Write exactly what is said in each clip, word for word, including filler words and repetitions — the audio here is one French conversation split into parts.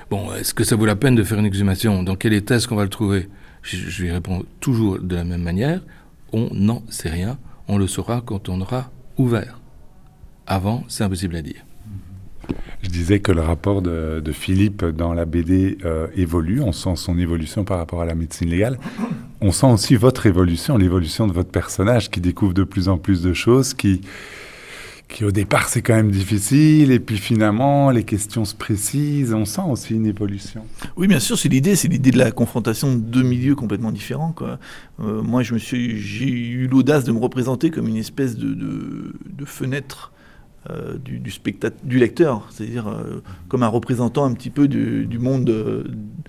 Bon, est-ce que ça vaut la peine de faire une exhumation? Dans quel état est-ce qu'on va le trouver? je, je lui réponds toujours de la même manière. On n'en sait rien. On le saura quand on aura ouvert. Avant, c'est impossible à dire. Je disais que le rapport de, de Philippe dans la B D euh, évolue. On sent son évolution par rapport à la médecine légale. On sent aussi votre évolution, l'évolution de votre personnage qui découvre de plus en plus de choses, qui, qui au départ c'est quand même difficile, et puis finalement les questions se précisent. On sent aussi une évolution. Oui, bien sûr, c'est l'idée, c'est l'idée de la confrontation de deux milieux complètement différents, quoi. Euh, moi, je me suis, j'ai eu l'audace de me représenter comme une espèce de, de, de fenêtre euh, du, du, spectat- du lecteur, c'est-à-dire euh, comme un représentant un petit peu du, du monde euh,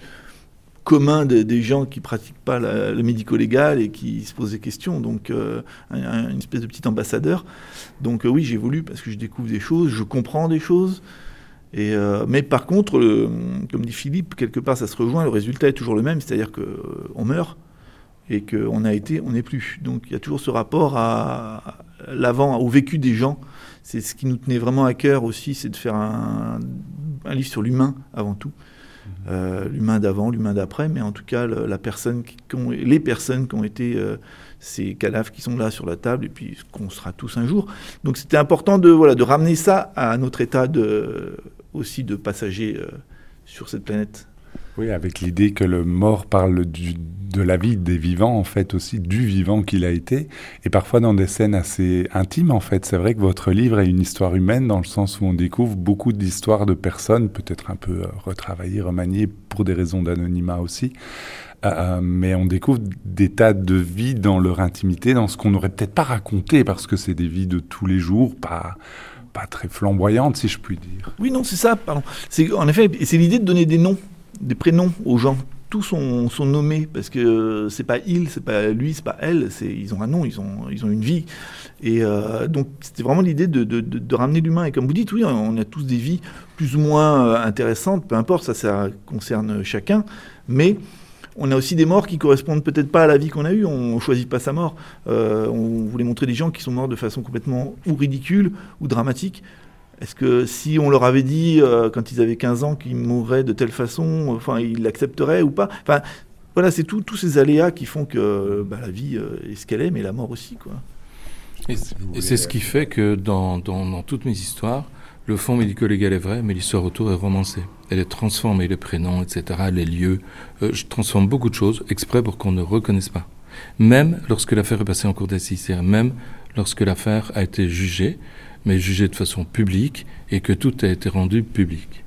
commun de, des gens qui pratiquent pas la, le médico-légal et qui se posent des questions. Donc, euh, un, un, une espèce de petit ambassadeur. Donc, euh, oui, j'évolue parce que je découvre des choses, je comprends des choses. Et euh, mais par contre, le, comme dit Philippe, quelque part, ça se rejoint. Le résultat est toujours le même, c'est-à-dire que euh, on meurt et qu'on a été, on n'est plus. Donc, il y a toujours ce rapport à l'avant, au vécu des gens. C'est ce qui nous tenait vraiment à cœur aussi, c'est de faire un, un livre sur l'humain avant tout. Euh, l'humain d'avant, l'humain d'après, mais en tout cas le, la personne qui, qui ont, les personnes qui ont été euh, ces cadavres qui sont là sur la table et puis qu'on sera tous un jour. Donc c'était important de, voilà, de ramener ça à notre état de, aussi de passagers euh, sur cette planète. Oui, avec l'idée que le mort parle du, de la vie des vivants, en fait, aussi du vivant qu'il a été, et parfois dans des scènes assez intimes, en fait. C'est vrai que votre livre est une histoire humaine, dans le sens où on découvre beaucoup d'histoires de personnes, peut-être un peu euh, retravaillées, remaniées, pour des raisons d'anonymat aussi, euh, mais on découvre des tas de vies dans leur intimité, dans ce qu'on n'aurait peut-être pas raconté, parce que c'est des vies de tous les jours, pas... pas très flamboyantes, si je puis dire. Oui, non, c'est ça, pardon. C'est, en effet, c'est l'idée de donner des noms, des prénoms aux gens. Tous sont, sont nommés parce que c'est pas il, c'est pas lui, c'est pas elle. C'est, ils ont un nom, ils ont, ils ont une vie. Et euh, donc c'était vraiment l'idée de, de, de, de ramener l'humain. Et comme vous dites, oui, on a tous des vies plus ou moins intéressantes, peu importe, ça, ça concerne chacun. Mais on a aussi des morts qui correspondent peut-être pas à la vie qu'on a eue. On choisit pas sa mort. Euh, on voulait montrer des gens qui sont morts de façon complètement ou ridicule ou dramatique. Est-ce que si on leur avait dit, euh, quand ils avaient quinze ans, qu'ils mourraient de telle façon, enfin, ils l'accepteraient ou pas? Enfin, voilà, c'est tous ces aléas qui font que bah, la vie euh, est ce qu'elle est, mais la mort aussi, quoi. Et, et c'est ce qui fait que dans, dans, dans toutes mes histoires, le fond médico-légal est vrai, mais l'histoire autour est romancée. Elle est transformée, les prénoms, et cetera, les lieux. Euh, je transforme beaucoup de choses exprès pour qu'on ne reconnaisse pas. Même lorsque l'affaire est passée en cour d'assises, même lorsque l'affaire a été jugée, mais jugé de façon publique et que tout a été rendu public.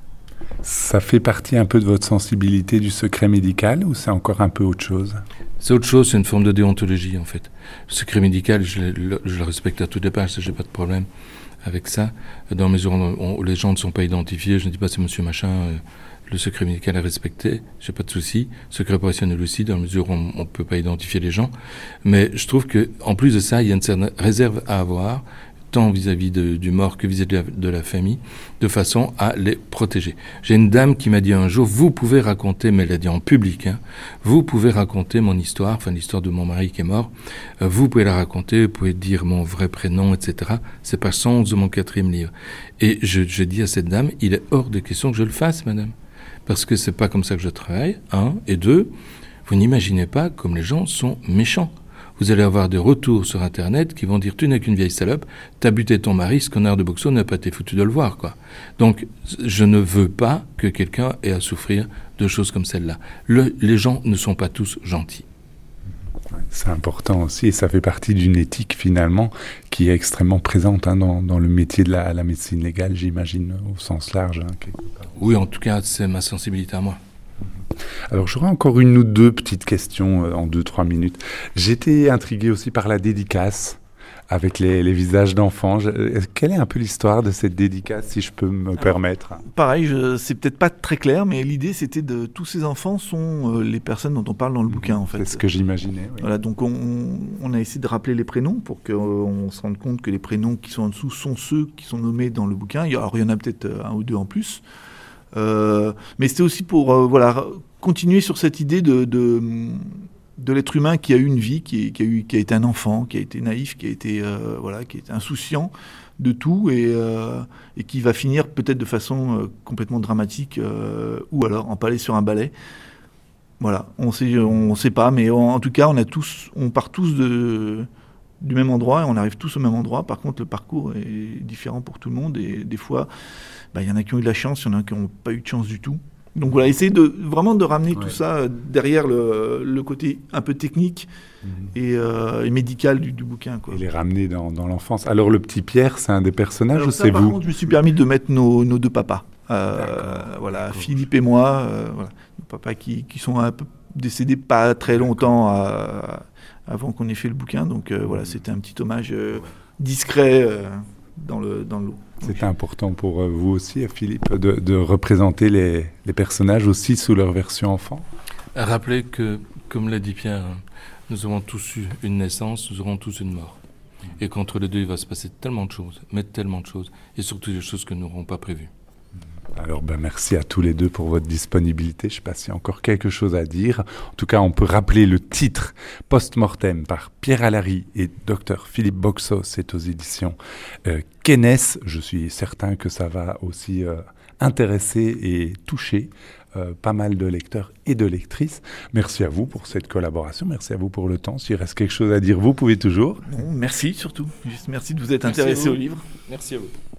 Ça fait partie un peu de votre sensibilité du secret médical ou c'est encore un peu autre chose? C'est autre chose, c'est une forme de déontologie en fait. Le secret médical, je le, je le respecte à toutes les pages, je n'ai pas de problème avec ça. Dans la mesure où on, les gens ne sont pas identifiés, je ne dis pas c'est monsieur machin, euh, le secret médical est respecté, je n'ai pas de souci. Secret professionnel aussi, dans la mesure où on ne peut pas identifier les gens. Mais je trouve qu'en plus de ça, il y a une certaine réserve à avoir, tant vis-à-vis de, du mort que vis-à-vis de la, de la famille, de façon à les protéger. J'ai une dame qui m'a dit un jour, vous pouvez raconter, mais elle l'a dit en public, hein, vous pouvez raconter mon histoire, enfin l'histoire de mon mari qui est mort, euh, vous pouvez la raconter, vous pouvez dire mon vrai prénom, et cetera. C'est page cent onze de mon quatrième livre. Et je, je dis à cette dame, il est hors de question que je le fasse, madame, parce que c'est pas comme ça que je travaille, un, et deux, vous n'imaginez pas comme les gens sont méchants. Vous allez avoir des retours sur Internet qui vont dire « Tu n'es qu'une vieille salope, t'as buté ton mari, ce connard de Boxon n'a pas été foutu de le voir. » quoi. Donc, je ne veux pas que quelqu'un ait à souffrir de choses comme celle-là. Le, les gens ne sont pas tous gentils. C'est important aussi, et ça fait partie d'une éthique finalement qui est extrêmement présente hein, dans, dans le métier de la, la médecine légale, j'imagine, au sens large. Hein, quelque part. Oui, en tout cas, c'est ma sensibilité à moi. Alors j'aurais encore une ou deux petites questions euh, en deux, trois minutes. J'étais intrigué aussi par la dédicace avec les, les visages d'enfants. Je, quelle est un peu l'histoire de cette dédicace, si je peux me Alors, permettre? Pareil, je, c'est peut-être pas très clair, mais l'idée c'était de... Tous ces enfants sont euh, les personnes dont on parle dans le bouquin, en fait. C'est ce que j'imaginais. Oui. Voilà, donc on, on a essayé de rappeler les prénoms pour qu'on euh, se rende compte que les prénoms qui sont en dessous sont ceux qui sont nommés dans le bouquin. Alors il y en a peut-être un ou deux en plus. Euh, mais c'était aussi pour euh, voilà, continuer sur cette idée de, de, de l'être humain qui a eu une vie, qui, qui, a eu, qui a été un enfant, qui a été naïf, qui a été, euh, voilà, qui a été insouciant, de tout et, euh, et qui va finir peut-être de façon euh, complètement dramatique euh, ou alors empaler sur un balai. Voilà, on sait, on sait pas, mais en, en tout cas, on, a tous, on part tous de, du même endroit et on arrive tous au même endroit. Par contre, le parcours est différent pour tout le monde et des fois, bah, y en a qui ont eu de la chance, il y en a qui n'ont pas eu de chance du tout. Donc voilà, essayer de, vraiment de ramener ouais. tout ça derrière le, le côté un peu technique mmh. et, euh, et médical du, du bouquin, quoi. Et les ramener dans, dans l'enfance. Alors le petit Pierre, c'est un des personnages Alors, ou ça, c'est par vous contre, je me suis permis de mettre nos, nos deux papas. Euh, voilà, d'accord. Philippe et moi, euh, voilà, nos papas qui, qui sont un peu décédés pas très longtemps à, avant qu'on ait fait le bouquin. Donc euh, voilà, c'était un petit hommage euh, discret euh, dans le dans le lot. C'était important pour vous aussi, Philippe, de, de représenter les, les personnages aussi sous leur version enfant. Rappelez que, comme l'a dit Pierre, nous avons tous eu une naissance, nous aurons tous une mort. Et qu'entre les deux, il va se passer tellement de choses, mais tellement de choses, et surtout des choses que nous n'aurons pas prévues. Alors ben merci à tous les deux pour votre disponibilité. Je ne sais pas s'il y a encore quelque chose à dire. En tout cas, on peut rappeler le titre Post-Mortem par Pierre Allary et docteur Philippe Boxo. C'est aux éditions euh, Kennes. Je suis certain que ça va aussi euh, intéresser et toucher euh, pas mal de lecteurs et de lectrices. Merci à vous pour cette collaboration. Merci à vous pour le temps. S'il reste quelque chose à dire, vous pouvez toujours. Non, merci surtout. Juste merci de vous être merci intéressé au livre. Merci à vous.